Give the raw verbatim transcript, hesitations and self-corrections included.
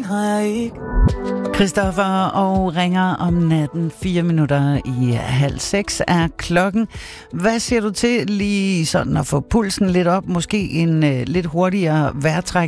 har jeg ikke. Christoffer og ringer om natten. Fire minutter i halv seks er klokken. Hvad siger du til lige sådan at få pulsen lidt op? Måske en uh, lidt hurtigere vejrtrækning?